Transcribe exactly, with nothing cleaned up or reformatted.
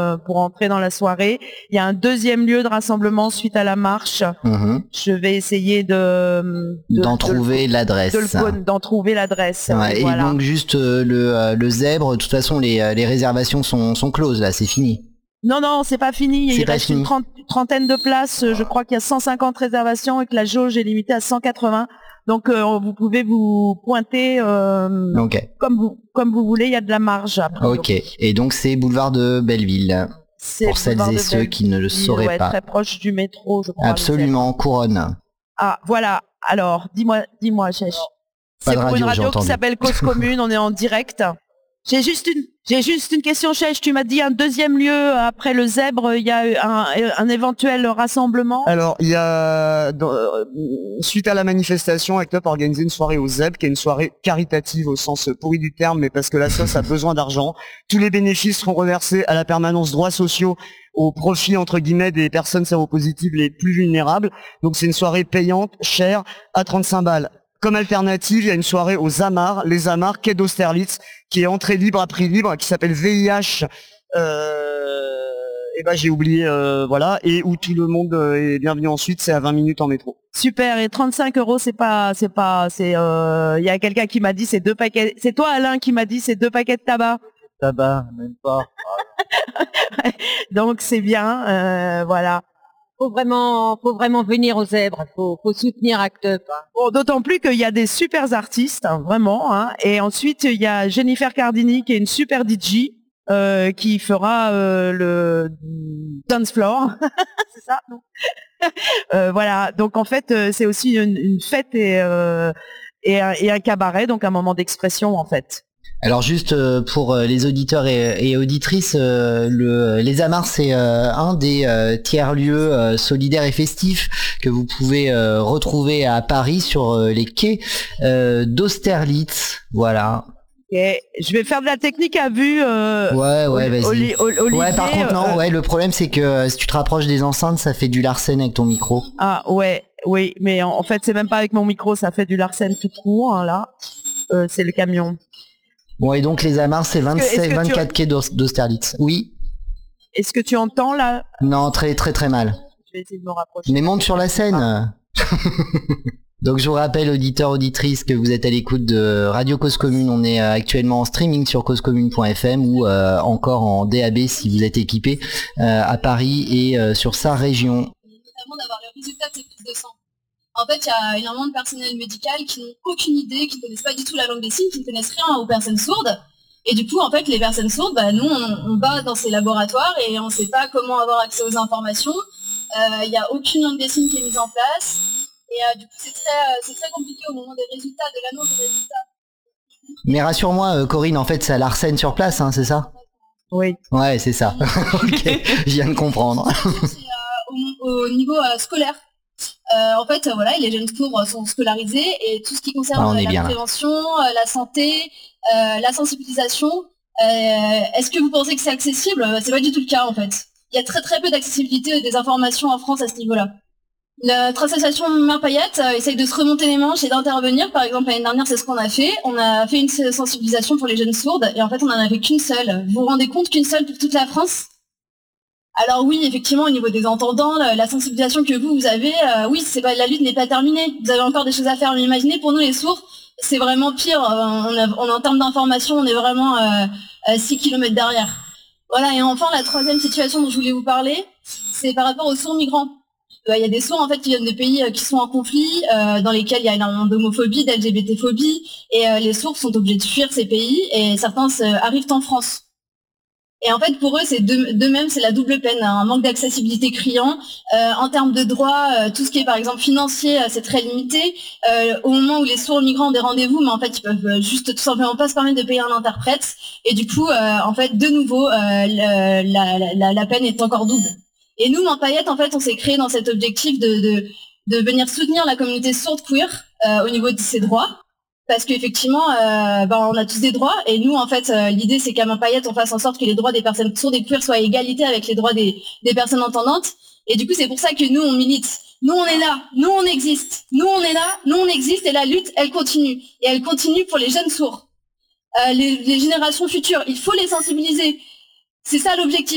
euh, pour entrer dans la soirée. Il y a un deuxième lieu de rassemblement suite à la marche. Mmh. Je vais essayer de, de d'en de trouver le, l'adresse. De le, d'en trouver l'adresse. Ouais, et voilà. Donc juste euh, le, euh, le zèbre. De toute façon, les, les réservations sont, sont closes là. C'est fini. Non, non, c'est pas fini. C'est Il pas reste fini. une trente, trentaine de places. Je crois qu'il y a cent cinquante réservations et que la jauge est limitée à cent quatre-vingts. Donc euh, vous pouvez vous pointer euh, okay. comme vous comme vous voulez. Il y a de la marge. Après, ok. Et donc c'est boulevard de Belleville. C'est pour celles et ceux qui ne le sauraient ouais, pas. Très proche du métro, je crois. Absolument, Couronne. Ah voilà. Alors dis-moi, dis-moi, Chèche. C'est pour radio, une radio qui s'appelle Cause Commune. On est en direct. J'ai juste une, j'ai juste une question, Chèche. Tu m'as dit un deuxième lieu après le zèbre, il y a un, un éventuel rassemblement. Alors, il y a, dans, euh, suite à la manifestation, ACT UP a organisé une soirée au zèbre, qui est une soirée caritative au sens pourri du terme, mais parce que la sauce a besoin d'argent. Tous les bénéfices seront reversés à la permanence droits sociaux au profit, entre guillemets, des personnes séropositives les plus vulnérables. Donc, c'est une soirée payante, chère, à trente-cinq balles. Comme alternative, il y a une soirée aux Amars, les Amars, quai d'Austerlitz, qui est entrée libre à prix libre, qui s'appelle V I H, euh, et ben j'ai oublié, euh, voilà, et où tout le monde est bienvenu ensuite, c'est à vingt minutes en métro. Super, et trente-cinq euros, c'est pas, c'est pas, c'est, euh, il y a quelqu'un qui m'a dit c'est deux paquets, c'est toi Alain qui m'a dit c'est deux paquets de tabac. Tabac, même pas. Donc c'est bien, euh, voilà. Faut vraiment, faut vraiment venir aux zèbres. Faut, faut soutenir ACT UP. Hein. Bon, d'autant plus qu'il y a des super artistes, hein, vraiment. Hein. Et ensuite, il y a Jennifer Cardini qui est une super D J euh, qui fera euh, le dance floor. C'est ça, non euh, Voilà. Donc en fait, c'est aussi une, une fête et, euh, et, un, et un cabaret, donc un moment d'expression en fait. Alors juste euh, pour euh, les auditeurs et, et auditrices, euh, le, les Amars c'est euh, un des euh, tiers-lieux euh, solidaires et festifs que vous pouvez euh, retrouver à Paris sur euh, les quais euh, d'Austerlitz. Voilà. Et je vais faire de la technique à vue. Euh, ouais, ouais, vas-y. Oli- Oli- Olivier, ouais, par contre, non, euh, ouais, le problème c'est que euh, si tu te rapproches des enceintes, ça fait du Larsen avec ton micro. Ah ouais, oui, mais en, en fait, c'est même pas avec mon micro, ça fait du Larsen tout court, hein, là. Euh, c'est le camion. Bon, et donc les Amars, c'est vingt-sept, vingt-quatre quais d'Austerlitz. Oui. Est-ce que tu entends là? Non, très très très mal. Je vais essayer de me rapprocher. Mais monte sur la scène. Ah. Donc je vous rappelle, auditeurs, auditrices, que vous êtes à l'écoute de Radio Cause Commune. On est actuellement en streaming sur cause commune point f m ou euh, encore en D A B si vous êtes équipé euh, à Paris et euh, sur sa région. Notamment d'avoir les résultats de ces prises de sang. En fait, il y a énormément de personnel médical qui n'ont aucune idée, qui ne connaissent pas du tout la langue des signes, qui ne connaissent rien aux personnes sourdes. Et du coup, en fait, les personnes sourdes, bah, nous, on, on va dans ces laboratoires et on ne sait pas comment avoir accès aux informations. Il euh, n'y a aucune langue des signes qui est mise en place. Et euh, du coup, c'est très, euh, c'est très compliqué au moment des résultats, de l'annonce des résultats. Mais rassure-moi, euh, Corinne, en fait, c'est à l'Arsène sur place, hein, c'est ça? Oui. Ouais, c'est ça. Ok, je viens de comprendre. C'est euh, au, au niveau euh, scolaire. Euh, en fait, euh, voilà, les jeunes sourds sont scolarisés et tout ce qui concerne ah, la bien, prévention, euh, la santé, euh, la sensibilisation, euh, est-ce que vous pensez que c'est accessible? C'est pas du tout le cas en fait. Il y a très très peu d'accessibilité des informations en France à ce niveau-là. Notre association Mère Payette euh, essaye de se remonter les manches et d'intervenir. Par exemple, l'année dernière, c'est ce qu'on a fait. On a fait une sensibilisation pour les jeunes sourdes et en fait, on en avait qu'une seule. Vous vous rendez compte qu'une seule pour toute la France? Alors oui, effectivement, au niveau des entendants, la, la sensibilisation que vous, vous avez, euh, oui, c'est pas, la lutte n'est pas terminée. Vous avez encore des choses à faire. Mais imaginez, pour nous, les sourds, c'est vraiment pire. Euh, on a, on, en termes d'information, on est vraiment euh, euh, six kilomètres derrière. Voilà, et enfin, la troisième situation dont je voulais vous parler, c'est par rapport aux sourds migrants. Il euh, y a des sourds, en fait, qui viennent de pays euh, qui sont en conflit, euh, dans lesquels il y a énormément d'homophobie, d'L G B T-phobie, et euh, les sourds sont obligés de fuir ces pays, et certains euh, arrivent en France. Et en fait, pour eux, c'est d'eux-mêmes, c'est la double peine, hein, un manque d'accessibilité criant. Euh, en termes de droits, euh, tout ce qui est par exemple financier, euh, c'est très limité. Euh, au moment où les sourds migrants ont des rendez-vous, mais en fait, ils peuvent juste tout simplement pas se permettre de payer un interprète. Et du coup, euh, en fait, de nouveau, euh, la, la, la, la peine est encore double. Et nous, Mère Payette, en fait, on s'est créé dans cet objectif de, de, de venir soutenir la communauté sourde queer euh, au niveau de ses droits. Parce qu'effectivement, euh, ben, on a tous des droits, et nous, en fait, euh, l'idée, c'est qu'à Mère Payette, on fasse en sorte que les droits des personnes sourdes et queer soient à égalité avec les droits des, des personnes entendantes. Et du coup, c'est pour ça que nous, on milite. Nous, on est là. Nous, on existe. Nous, on est là. Nous, on existe, et la lutte, elle continue. Et elle continue pour les jeunes sourds. Euh, les, les générations futures, il faut les sensibiliser. C'est ça l'objectif.